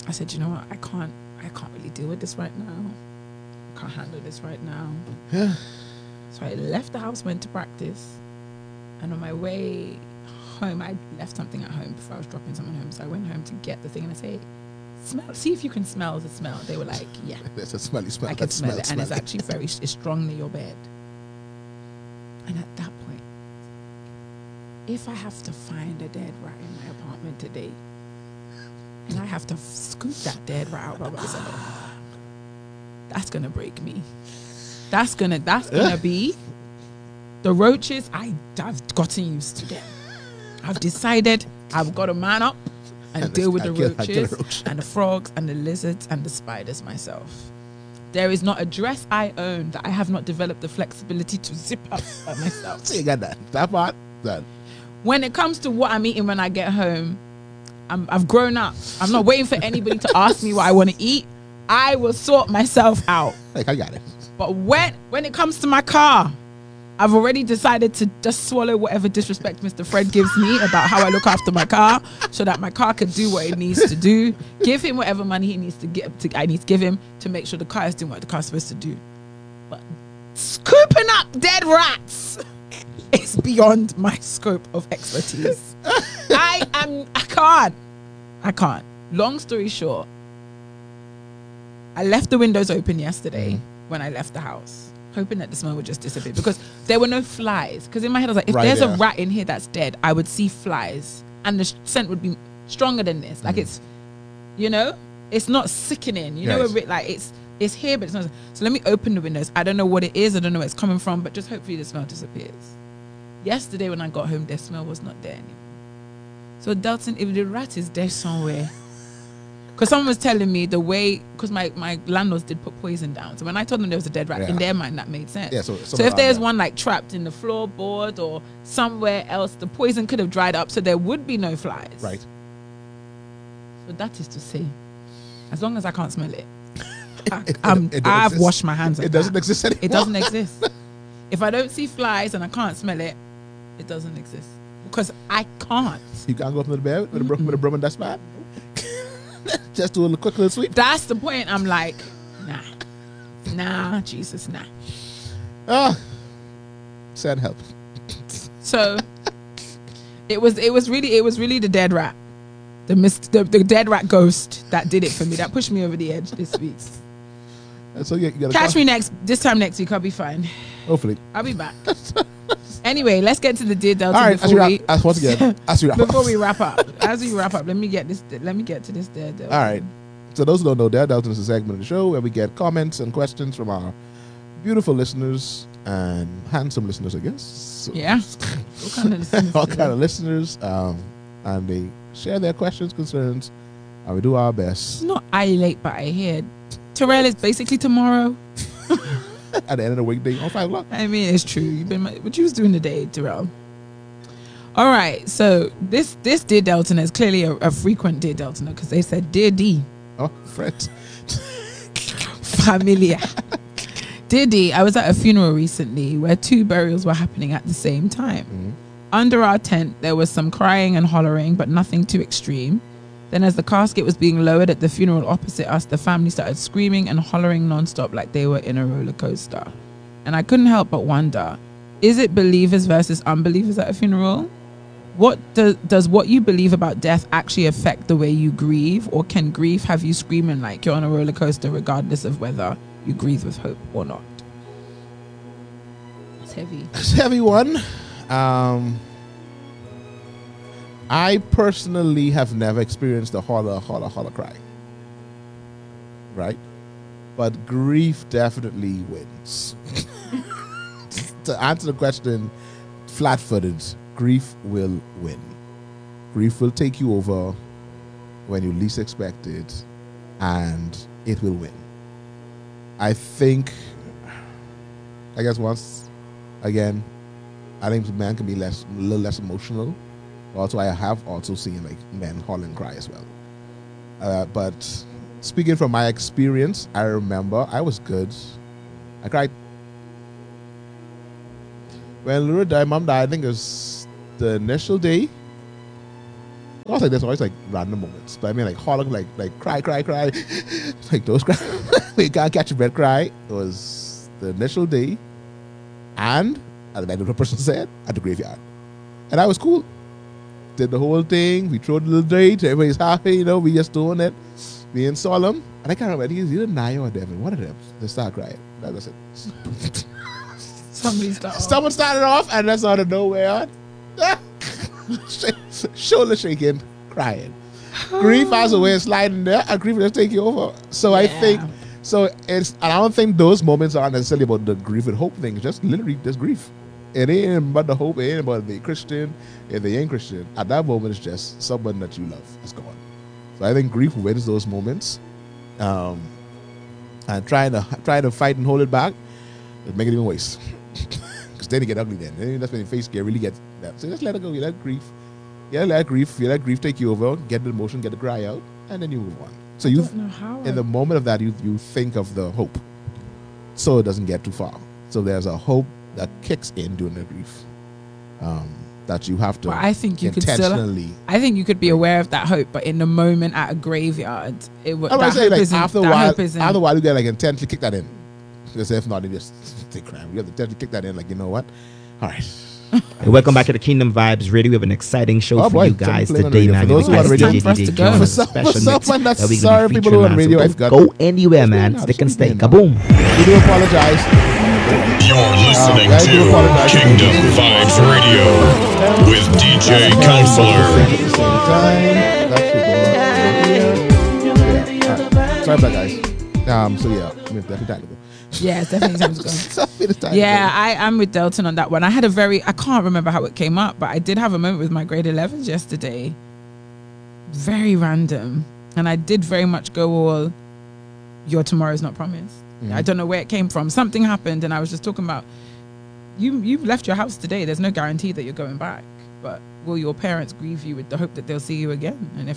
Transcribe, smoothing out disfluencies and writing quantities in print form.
I said, you know what? I can't really deal with this right now. I can't handle this right now. Yeah. So I left the house, went to practice, and on my way home, I left something at home before I was dropping someone home. So I went home to get the thing, and I say, see if you can smell the smell. They were like, yeah, There's a smelly smell. I can smell it, and it's actually it's strong near your bed. And at that point, if I have to find a dead rat in my apartment today, and I have to scoop that dead rat out by myself, that's gonna break me. That's gonna be the roaches. I've gotten used to them. I've decided I've got to man up and deal with the roaches and the frogs and the lizards and the spiders myself. There is not a dress I own that I have not developed the flexibility to zip up by myself. So you got that. That part done. When it comes to what I'm eating when I get home, I've grown up. I'm not waiting for anybody to ask me what I want to eat. I will sort myself out. Like, I got it. But when it comes to my car, I've already decided to just swallow whatever disrespect Mr. Fred gives me about how I look after my car, so that my car can do what it needs to do. Give him whatever money he needs to give. I need to give him to make sure the car is doing what the car's supposed to do. But scooping up dead rats is beyond my scope of expertise. I can't. Long story short, I left the windows open yesterday when I left the house, hoping that the smell would just disappear, because there were no flies. Because in my head I was like, if there's a rat in here that's dead, I would see flies and the scent would be stronger than this. Like it's, it's not sickening. Like it's here, but it's not. So let me open the windows. I don't know what it is. I don't know where it's coming from, but just hopefully the smell disappears. Yesterday when I got home, the smell was not there anymore. So Dalton, if the rat is there somewhere, because someone was telling me the way, because my landlords did put poison down. So when I told them there was a dead rat, in their mind that made sense. Yeah, so if there's one like trapped in the floorboard or somewhere else, the poison could have dried up, so there would be no flies. Right. So that is to say, as long as I can't smell it, I've washed my hands. It doesn't exist anymore. It doesn't exist. If I don't see flies and I can't smell it, it doesn't exist, because I can't. You can't go up to the bed with a broom and dustpan? Just do a quick little sweep. That's the point. I'm like, nah, Jesus, nah. Send help. So it was really the dead rat, the dead rat ghost that did it for me. That pushed me over the edge this week. So you gotta catch me this time next week. I'll be fine. Hopefully, I'll be back. Anyway, let's get to the Dear Delta. All right, before we wrap up, let me get to this Dear Delta. All right. So those who don't know, Dear Delta is a segment of the show where we get comments and questions from our beautiful listeners and handsome listeners, I guess. So, yeah. All kind of listeners. And they share their questions, concerns, and we do our best. It's not I late, but I hear Terrell is basically tomorrow. At the end of the weekday on 5 o'clock. I mean, it's true. What you was doing today, Terrell? All right. So this Dear Delton is clearly a frequent Dear Delton, because they said Dear D. Oh, friends. Familiar. Dear D, I was at a funeral recently where 2 burials were happening at the same time. Mm-hmm. Under our tent, there was some crying and hollering, but nothing too extreme. Then as the casket was being lowered at the funeral opposite us, the family started screaming and hollering nonstop like they were in a roller coaster. And I couldn't help but wonder, is it believers versus unbelievers at a funeral? What does what you believe about death actually affect the way you grieve? Or can grief have you screaming like you're on a roller coaster regardless of whether you grieve with hope or not? It's heavy. It's a heavy one. I personally have never experienced the holler cry. Right? But grief definitely wins. To answer the question, flat-footed, grief will win. Grief will take you over when you least expect it, and it will win. I guess once again, I think men can be a little less emotional. Also, I have also seen like men holler and cry as well. But speaking from my experience, I remember I was good. I cried. When Lura died, Mom died, I think it was the initial day. was like, there's always like random moments. But I mean, like holler, like cry. Like those cry. We can't catch your breath cry. It was the initial day. And, as the person said, at the graveyard. And that was cool. Did the whole thing. We threw the little date. Everybody's happy, you know. We just doing it. Being solemn. And I can't remember. It's either Naya or Devin. One of them. They start crying. That was it. Someone started off and that's out of nowhere. Shoulder shaking, crying. Grief has a way of sliding there and grief will just take you over. So I think, and I don't think those moments are necessarily about the grief and hope thing. It's just literally just grief. It ain't about the hope, it ain't about the Christian, if they ain't Christian. At that moment, it's just someone that you love is gone. So I think grief wins those moments. And trying to fight and hold it back, it make it even worse. Because then it get ugly then. That's when your face really gets that. So just let it go. You let grief. You let grief take you over, get the emotion, get the cry out, and then you move on. So you, in the moment of that, you think of the hope. So it doesn't get too far. So there's a hope that kicks in during the grief. That you have to I think you intentionally. I think you could be aware of that hope, but in the moment at a graveyard, it would. After a while, you get like intensely kick that in. Because if not, you just take crap. You have to intensely kick that in. Like, you know what? All right. Hey, welcome back to the Kingdom Vibes Radio. We have an exciting show for you guys today. For those who are radio, for someone that's sorry, people who are on radio, I've got go anywhere, man. Stick and stay. Kaboom. We do apologize. You're listening to Kingdom Vibes Radio with DJ Counselor. Sorry about that, guys. So yeah, definitely time to go. Yeah, it's definitely time to go. Yeah, I am with Delton on that one. I can't remember how it came up, but I did have a moment with my grade 11s yesterday. Very random. And I did very much go all, your tomorrow's not promised. I don't know where it came from. Something happened and I was just talking about, you've left your house today. There's no guarantee that you're going back. But will your parents grieve you with the hope that they'll see you again? And if